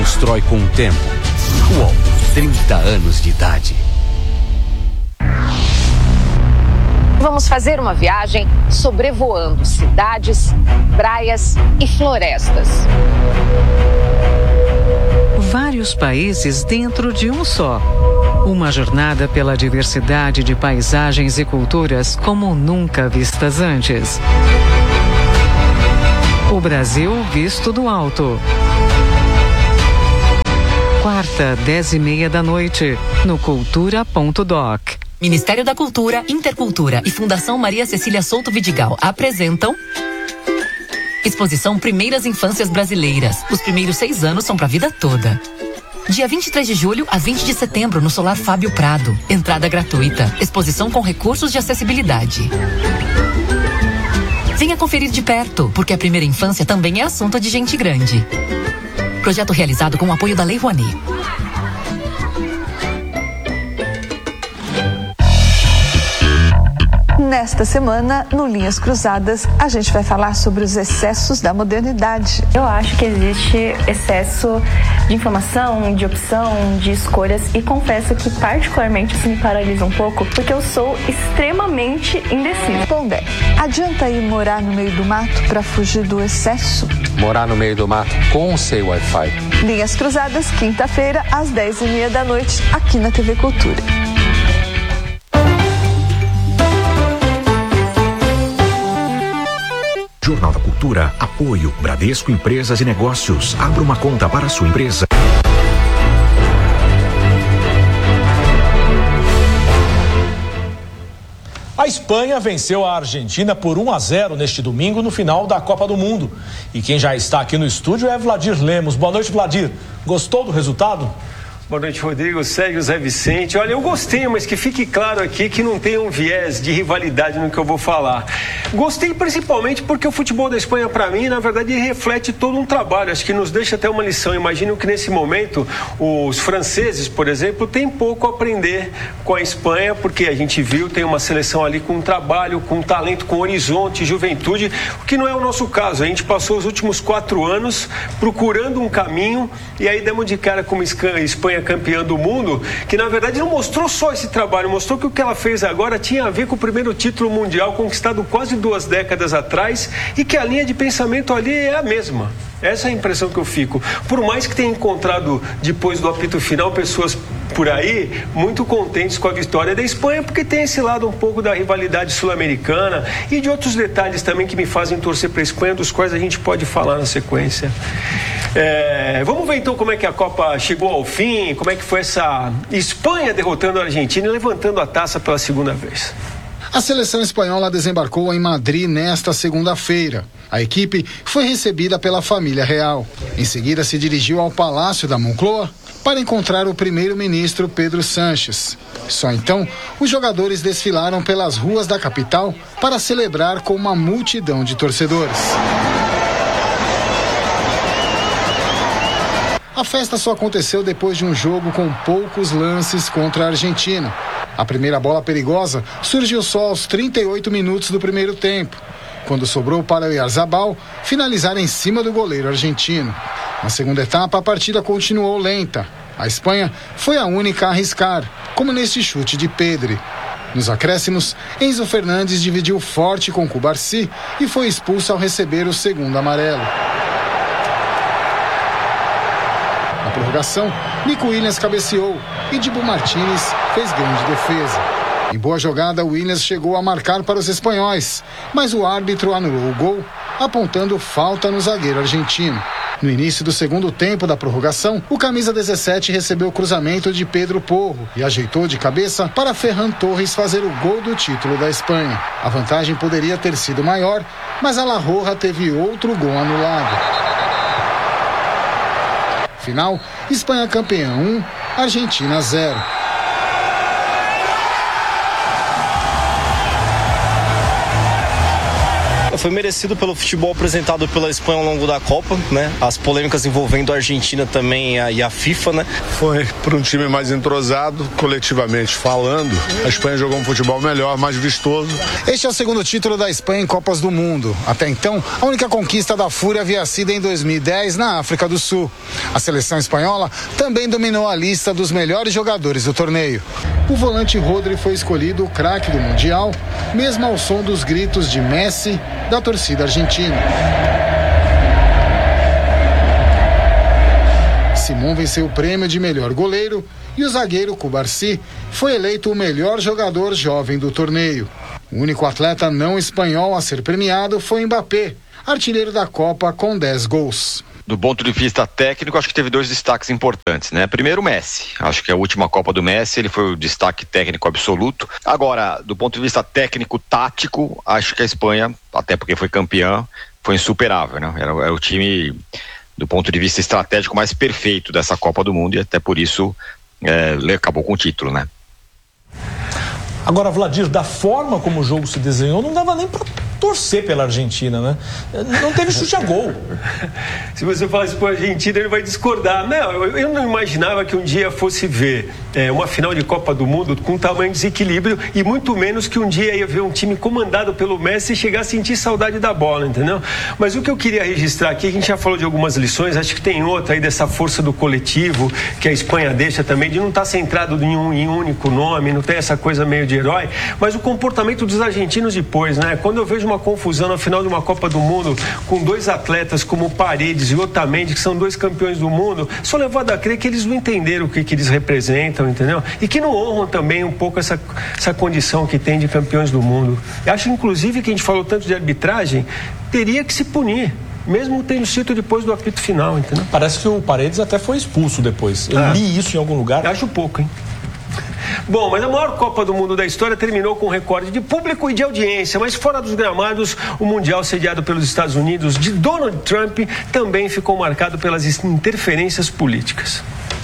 constrói com o tempo. Uou, 30 anos de idade. Vamos fazer uma viagem sobrevoando cidades, praias e florestas. Vários países dentro de um só. Uma jornada pela diversidade de paisagens e culturas como nunca vistas antes. O Brasil visto do alto. Quarta, 10h30 da noite, no cultura.doc. Ministério da Cultura, Intercultura e Fundação Maria Cecília Souto Vidigal apresentam Exposição Primeiras Infâncias Brasileiras. Os primeiros 6 anos são pra vida toda. Dia 23 de julho a 20 de setembro no Solar Fábio Prado. Entrada gratuita. Exposição com recursos de acessibilidade. Venha conferir de perto, porque a primeira infância também é assunto de gente grande. Projeto realizado com o apoio da Lei Rouanet. Nesta semana, no Linhas Cruzadas, a gente vai falar sobre os excessos da modernidade. Eu acho que existe excesso de informação, de opção, de escolhas e confesso que particularmente isso me paralisa um pouco porque eu sou extremamente indecisa. Pondé, adianta ir morar no meio do mato para fugir do excesso? Morar no meio do mato com ou sem Wi-Fi? Linhas Cruzadas, quinta-feira, às 10h30 da noite, aqui na TV Cultura. Jornal da Cultura, apoio, Bradesco Empresas e Negócios. Abra uma conta para a sua empresa. A Espanha venceu a Argentina por 1-0 neste domingo no final da Copa do Mundo. E quem já está aqui no estúdio é Vladir Lemos. Boa noite, Vladir. Gostou do resultado? Boa noite, Rodrigo, Sérgio, Zé Vicente. Olha, eu gostei, mas que fique claro aqui que não tem um viés de rivalidade no que eu vou falar. Gostei principalmente porque o futebol da Espanha, para mim, na verdade, reflete todo um trabalho. Acho que nos deixa até uma lição. Imagino que nesse momento os franceses, por exemplo, têm pouco a aprender com a Espanha, porque a gente viu, tem uma seleção ali com trabalho, com talento, com horizonte, juventude, o que não é o nosso caso. A gente passou os últimos 4 anos procurando um caminho e aí demos de cara com uma Espanha campeã do mundo, que na verdade não mostrou só esse trabalho, mostrou que o que ela fez agora tinha a ver com o primeiro título mundial conquistado quase 2 décadas atrás e que a linha de pensamento ali é a mesma. Essa é a impressão que eu fico. Por mais que tenha encontrado, depois do apito final, pessoas por aí muito contentes com a vitória da Espanha, porque tem esse lado um pouco da rivalidade sul-americana e de outros detalhes também que me fazem torcer para a Espanha, dos quais a gente pode falar na sequência. Vamos ver então como é que a Copa chegou ao fim, como é que foi essa Espanha derrotando a Argentina e levantando a taça pela segunda vez. A seleção espanhola desembarcou em Madrid nesta segunda-feira. A equipe foi recebida pela família real. Em seguida, se dirigiu ao Palácio da Moncloa para encontrar o primeiro-ministro Pedro Sánchez. Só então, os jogadores desfilaram pelas ruas da capital para celebrar com uma multidão de torcedores. A festa só aconteceu depois de um jogo com poucos lances contra a Argentina. A primeira bola perigosa surgiu só aos 38 minutos do primeiro tempo, quando sobrou para o Oyarzabal finalizar em cima do goleiro argentino. Na segunda etapa, a partida continuou lenta. A Espanha foi a única a arriscar, como neste chute de Pedri. Nos acréscimos, Enzo Fernandes dividiu forte com Cubarsí e foi expulso ao receber o segundo amarelo. Na prorrogação, Nico Williams cabeceou e Dibu Martínez fez grande defesa. Em boa jogada, Williams chegou a marcar para os espanhóis, mas o árbitro anulou o gol, apontando falta no zagueiro argentino. No início do segundo tempo da prorrogação, o camisa 17 recebeu o cruzamento de Pedro Porro e ajeitou de cabeça para Ferran Torres fazer o gol do título da Espanha. A vantagem poderia ter sido maior, mas a La Roja teve outro gol anulado. Final, Espanha campeã 1, Argentina 0. Foi merecido pelo futebol apresentado pela Espanha ao longo da Copa, né? As polêmicas envolvendo a Argentina também e a FIFA, né? Foi para um time mais entrosado, coletivamente falando. A Espanha jogou um futebol melhor, mais vistoso. Este é o segundo título da Espanha em Copas do Mundo. Até então, a única conquista da Fúria havia sido em 2010 na África do Sul. A seleção espanhola também dominou a lista dos melhores jogadores do torneio. O volante Rodri foi escolhido o craque do Mundial, mesmo ao som dos gritos de Messi da torcida argentina. Simón venceu o prêmio de melhor goleiro e o zagueiro Cubarsí foi eleito o melhor jogador jovem do torneio. O único atleta não espanhol a ser premiado foi Mbappé, artilheiro da Copa com 10 gols. Do ponto de vista técnico, acho que teve 2 destaques importantes, né? Primeiro, o Messi. Acho que a última Copa do Messi, ele foi o destaque técnico absoluto. Agora, do ponto de vista técnico-tático, acho que a Espanha, até porque foi campeã, foi insuperável, né? Era o time, do ponto de vista estratégico, mais perfeito dessa Copa do Mundo e até por isso acabou com o título, né? Agora, Vladir, da forma como o jogo se desenhou, não dava nem para torcer pela Argentina, né? Não teve chute a gol. Se você falar isso para a Argentina, ele vai discordar. Não, eu não imaginava que um dia fosse ver uma final de Copa do Mundo com tamanho desequilíbrio e muito menos que um dia ia ver um time comandado pelo Messi e chegar a sentir saudade da bola, entendeu? Mas o que eu queria registrar aqui, a gente já falou de algumas lições, acho que tem outra aí dessa força do coletivo que a Espanha deixa também, de não estar centrado em um único nome, não tem essa coisa meio de herói, mas o comportamento dos argentinos depois, né? Quando eu vejo uma confusão na final de uma Copa do Mundo com 2 atletas como Paredes e Otamendi, que são 2 campeões do mundo, sou levado a crer que eles não entenderam o que eles representam, entendeu? E que não honram também um pouco essa condição que tem de campeões do mundo. Eu acho, inclusive, que a gente falou tanto de arbitragem, teria que se punir, mesmo tendo sido depois do apito final, entendeu? Parece que o Paredes até foi expulso depois. Eu li isso em algum lugar. Acho pouco, hein? Bom, mas a maior Copa do Mundo da história terminou com um recorde de público e de audiência, mas fora dos gramados, o Mundial sediado pelos Estados Unidos de Donald Trump também ficou marcado pelas interferências políticas.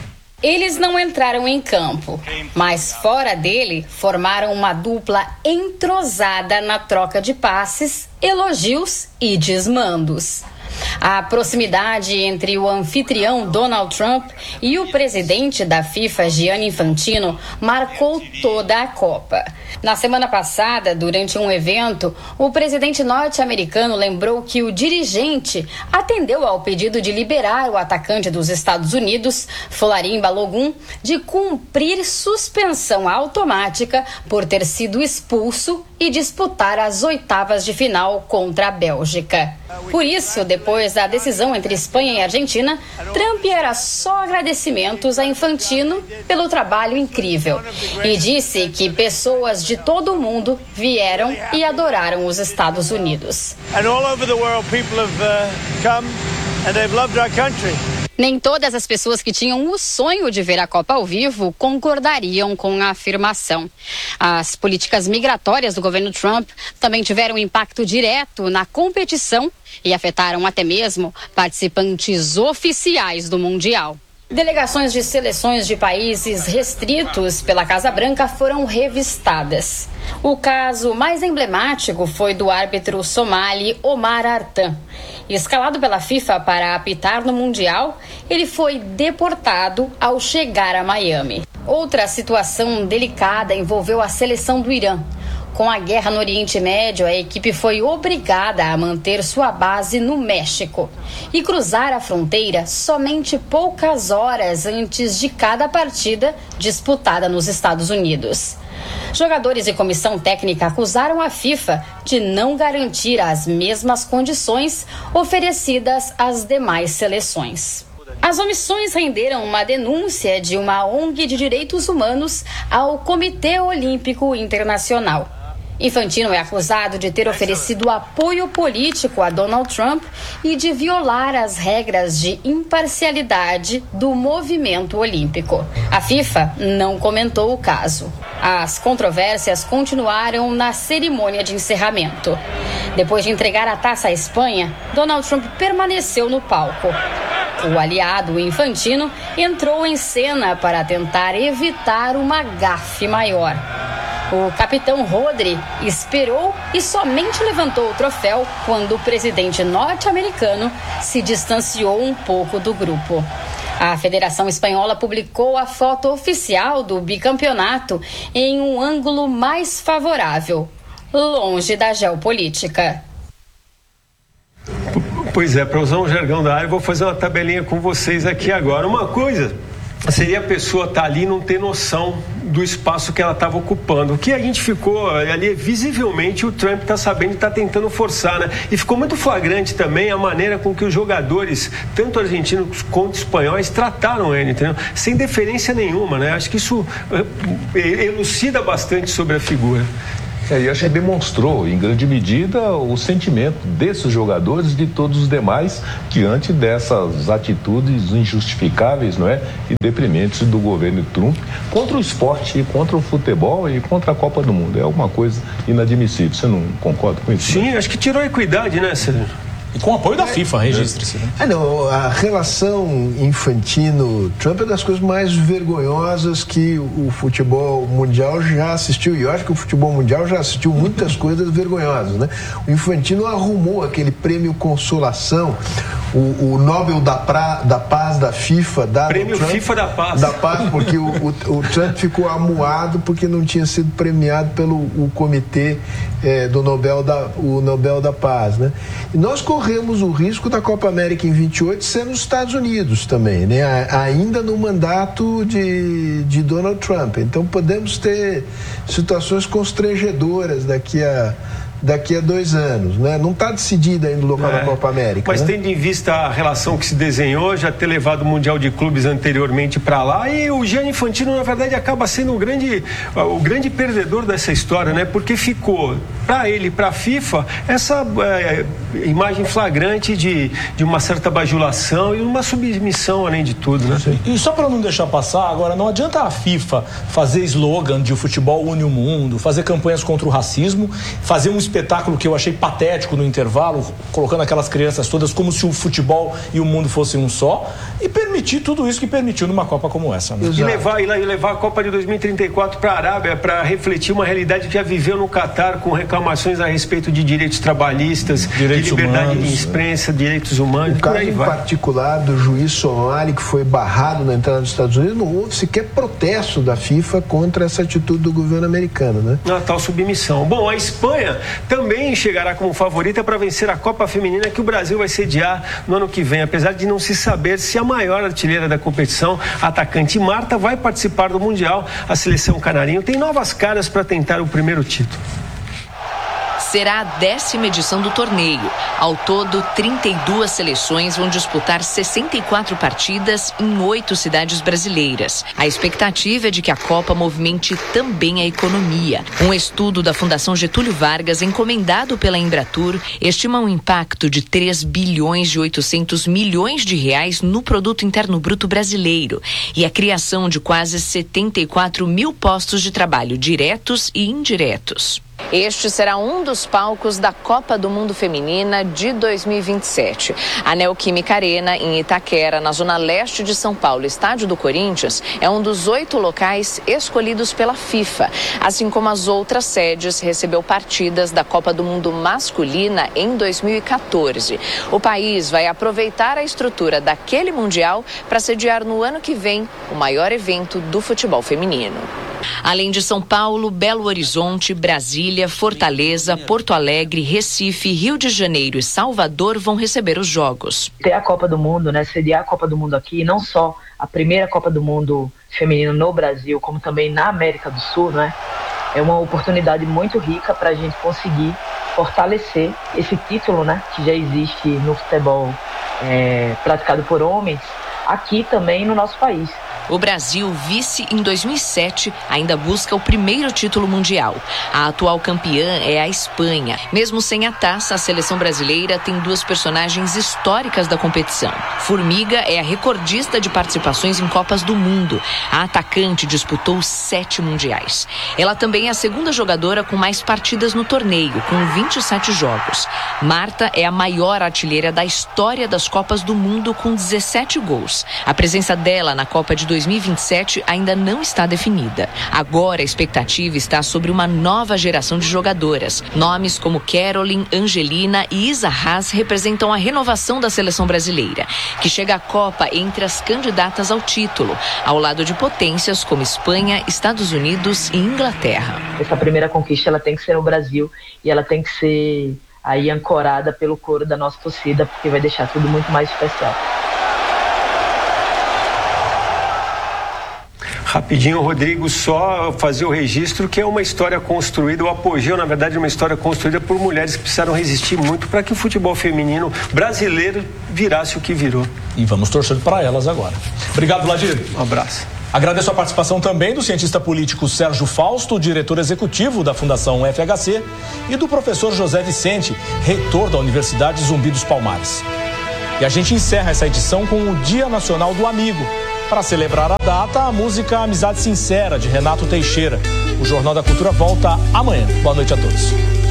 Eles não entraram em campo, mas fora dele formaram uma dupla entrosada na troca de passes, elogios e desmandos. A proximidade entre o anfitrião Donald Trump e o presidente da FIFA, Gianni Infantino, marcou toda a Copa. Na semana passada, durante um evento, o presidente norte-americano lembrou que o dirigente atendeu ao pedido de liberar o atacante dos Estados Unidos, Folarin Balogun, de cumprir suspensão automática por ter sido expulso e disputar as oitavas de final contra a Bélgica. Por isso, depois da decisão entre Espanha e Argentina, Trump era só agradecimentos a Infantino pelo trabalho incrível e disse que pessoas de todo o mundo vieram e adoraram os Estados Unidos. Nem todas as pessoas que tinham o sonho de ver a Copa ao vivo concordariam com a afirmação. As políticas migratórias do governo Trump também tiveram impacto direto na competição e afetaram até mesmo participantes oficiais do Mundial. Delegações de seleções de países restritos pela Casa Branca foram revistadas. O caso mais emblemático foi do árbitro somali Omar Artan. Escalado pela FIFA para apitar no Mundial, ele foi deportado ao chegar a Miami. Outra situação delicada envolveu a seleção do Irã. Com a guerra no Oriente Médio, a equipe foi obrigada a manter sua base no México e cruzar a fronteira somente poucas horas antes de cada partida disputada nos Estados Unidos. Jogadores e comissão técnica acusaram a FIFA de não garantir as mesmas condições oferecidas às demais seleções. As omissões renderam uma denúncia de uma ONG de direitos humanos ao Comitê Olímpico Internacional. Infantino é acusado de ter oferecido apoio político a Donald Trump e de violar as regras de imparcialidade do movimento olímpico. A FIFA não comentou o caso. As controvérsias continuaram na cerimônia de encerramento. Depois de entregar a taça à Espanha, Donald Trump permaneceu no palco. O aliado Infantino entrou em cena para tentar evitar uma gafe maior. O capitão Rodri esperou e somente levantou o troféu quando o presidente norte-americano se distanciou um pouco do grupo. A Federação Espanhola publicou a foto oficial do bicampeonato em um ângulo mais favorável, longe da geopolítica. Pois é, para usar um jargão da área, eu vou fazer uma tabelinha com vocês aqui agora. Uma coisa seria a pessoa estar ali e não ter noção do espaço que ela estava ocupando. O que a gente ficou ali, visivelmente, o Trump está sabendo e está tentando forçar, né? E ficou muito flagrante também a maneira com que os jogadores, tanto argentinos quanto espanhóis, trataram ele, entendeu? Sem deferência nenhuma, né? Acho que isso elucida bastante sobre a figura. E acho que demonstrou, em grande medida, o sentimento desses jogadores e de todos os demais diante dessas atitudes injustificáveis, não é? E deprimentes do governo Trump contra o esporte, contra o futebol e contra a Copa do Mundo. É uma coisa inadmissível. Você não concorda com isso? Sim, acho que tirou a equidade, né, Sérgio? E com o apoio da FIFA, registre-se. Né? Não, a relação Infantino-Trump é das coisas mais vergonhosas que o futebol mundial já assistiu. E eu acho que o futebol mundial já assistiu muitas coisas vergonhosas, né? O Infantino arrumou aquele prêmio Consolação, o Nobel da Paz da FIFA. Prêmio Trump, FIFA da Paz. Da Paz, porque o Trump ficou amuado porque não tinha sido premiado pelo comitê do Nobel da Paz, né? E nós corremos o risco da Copa América em 28 ser nos Estados Unidos também, né? Ainda no mandato de Donald Trump. Então podemos ter situações constrangedoras daqui a 2 anos, né? Não está decidida ainda o local da Copa América. Mas né? Tendo em vista a relação que se desenhou, já ter levado o Mundial de Clubes anteriormente para lá, e o Gianni Infantino, na verdade, acaba sendo o grande perdedor dessa história, né? Porque ficou, para ele e para a FIFA, essa imagem flagrante de uma certa bajulação e uma submissão, além de tudo, né? E só para não deixar passar, agora, não adianta a FIFA fazer slogan de o futebol une o mundo, fazer campanhas contra o racismo, fazer um espetáculo que eu achei patético no intervalo, colocando aquelas crianças todas como se o futebol e o mundo fossem um só, e permitir tudo isso que permitiu numa Copa como essa, né? E levar a Copa de 2034 para a Arábia para refletir uma realidade que já viveu no Catar, com reclamações a respeito de direitos trabalhistas, direitos de liberdade humanos, de imprensa, direitos humanos. O caso em particular do juiz Somali, que foi barrado na entrada dos Estados Unidos, não houve sequer protesto da FIFA contra essa atitude do governo americano, né? A tal submissão. Bom, a Espanha também chegará como favorita para vencer a Copa Feminina que o Brasil vai sediar no ano que vem, apesar de não se saber se a maior artilheira da competição, a atacante Marta, vai participar do Mundial. A seleção canarinho tem novas caras para tentar o primeiro título. Será a 10ª edição do torneio. Ao todo, 32 seleções vão disputar 64 partidas em 8 cidades brasileiras. A expectativa é de que a Copa movimente também a economia. Um estudo da Fundação Getúlio Vargas, encomendado pela Embratur, estima um impacto de 3 bilhões e 800 milhões de reais no Produto Interno Bruto brasileiro e a criação de quase 74 mil postos de trabalho diretos e indiretos. Este será um dos palcos da Copa do Mundo Feminina de 2027. A Neoquímica Arena, em Itaquera, na zona leste de São Paulo, estádio do Corinthians, é um dos 8 locais escolhidos pela FIFA. Assim como as outras sedes, recebeu partidas da Copa do Mundo Masculina em 2014. O país vai aproveitar a estrutura daquele Mundial para sediar no ano que vem o maior evento do futebol feminino. Além de São Paulo, Belo Horizonte, Brasília, Fortaleza, Porto Alegre, Recife, Rio de Janeiro e Salvador vão receber os jogos. Ter a Copa do Mundo, né, sediar a Copa do Mundo aqui, não só a primeira Copa do Mundo feminina no Brasil, como também na América do Sul, né, é uma oportunidade muito rica para a gente conseguir fortalecer esse título, né, que já existe no futebol praticado por homens, aqui também no nosso país. O Brasil, vice em 2007, ainda busca o primeiro título mundial. A atual campeã é a Espanha. Mesmo sem a taça, a seleção brasileira tem 2 personagens históricas da competição. Formiga é a recordista de participações em Copas do Mundo. A atacante disputou 7 mundiais. Ela também é a segunda jogadora com mais partidas no torneio, com 27 jogos. Marta é a maior artilheira da história das Copas do Mundo, com 17 gols. anos. A presença dela na Copa de 2027 ainda não está definida. Agora a expectativa está sobre uma nova geração de jogadoras. Nomes como Caroline, Angelina e Isa Haas representam a renovação da seleção brasileira, que chega à Copa entre as candidatas ao título, ao lado de potências como Espanha, Estados Unidos e Inglaterra. Essa primeira conquista ela tem que ser no Brasil e ela tem que ser aí ancorada pelo coro da nossa torcida, porque vai deixar tudo muito mais especial. Rapidinho, Rodrigo, só fazer o registro que é uma história construída, o apogeu, na verdade, é uma história construída por mulheres que precisaram resistir muito para que o futebol feminino brasileiro virasse o que virou. E vamos torcer para elas agora. Obrigado, Vladir. Um abraço. Agradeço a participação também do cientista político Sérgio Fausto, diretor executivo da Fundação FHC, e do professor José Vicente, reitor da Universidade Zumbi dos Palmares. E a gente encerra essa edição com o Dia Nacional do Amigo. Para celebrar a data, a música Amizade Sincera, de Renato Teixeira. O Jornal da Cultura volta amanhã. Boa noite a todos.